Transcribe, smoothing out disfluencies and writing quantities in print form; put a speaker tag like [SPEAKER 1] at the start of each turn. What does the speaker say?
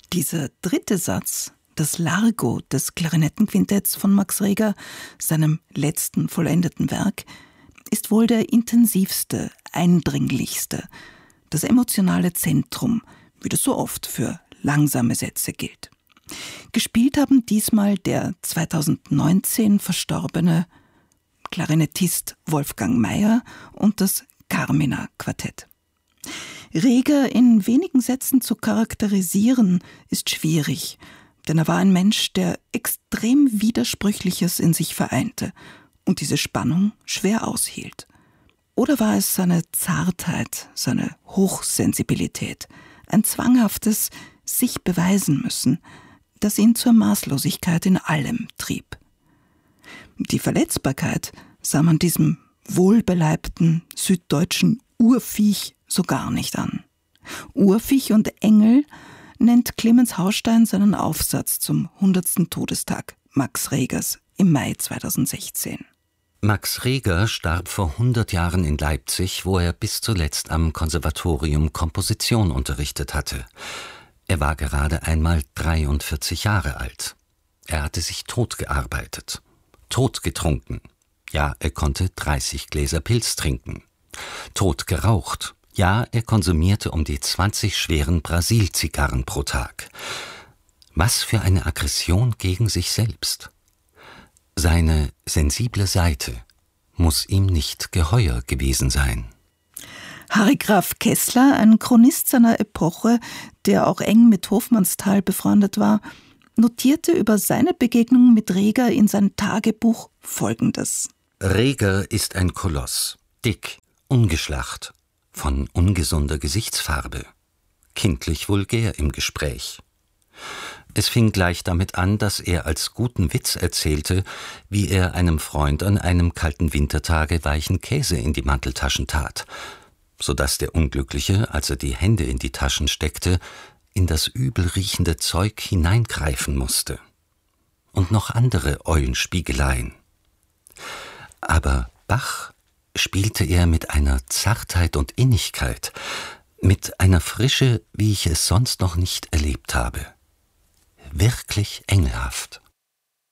[SPEAKER 1] Dieser dritte Satz, das Largo des Klarinettenquintetts von Max Reger, seinem letzten vollendeten Werk, ist wohl der intensivste, eindringlichste, das emotionale Zentrum, wie das so oft für langsame Sätze gilt. Gespielt haben diesmal der 2019 verstorbene Klarinettist Wolfgang Mayer und das Carmina-Quartett. Reger in wenigen Sätzen zu charakterisieren, ist schwierig, denn er war ein Mensch, der extrem Widersprüchliches in sich vereinte und diese Spannung schwer aushielt. Oder war es seine Zartheit, seine Hochsensibilität, ein zwanghaftes sich beweisen müssen, das ihn zur Maßlosigkeit in allem trieb. Die Verletzbarkeit sah man diesem wohlbeleibten süddeutschen Urviech so gar nicht an. Urviech und Engel nennt Clemens Hausstein seinen Aufsatz zum 100. Todestag Max Regers im Mai 2016.
[SPEAKER 2] Max Reger starb vor 100 Jahren in Leipzig, wo er bis zuletzt am Konservatorium Komposition unterrichtet hatte. Er war gerade einmal 43 Jahre alt. Er hatte sich totgearbeitet, totgetrunken. Ja, er konnte 30 Gläser Pils trinken. Tot geraucht. Ja, er konsumierte um die 20 schweren Brasil-Zigarren pro Tag. Was für eine Aggression gegen sich selbst. Seine sensible Seite muss ihm nicht geheuer gewesen sein.
[SPEAKER 1] Harry Graf Kessler, ein Chronist seiner Epoche, der auch eng mit Hofmannsthal befreundet war, notierte über seine Begegnung mit Reger in sein Tagebuch Folgendes.
[SPEAKER 2] Reger ist ein Koloss, dick, ungeschlacht, von ungesunder Gesichtsfarbe, kindlich vulgär im Gespräch. Es fing gleich damit an, dass er als guten Witz erzählte, wie er einem Freund an einem kalten Wintertage weichen Käse in die Manteltaschen tat, sodass der Unglückliche, als er die Hände in die Taschen steckte, in das übel riechende Zeug hineingreifen musste. Und noch andere Eulenspiegeleien. Aber Bach spielte er mit einer Zartheit und Innigkeit, mit einer Frische, wie ich es sonst noch nicht erlebt habe. Wirklich engelhaft.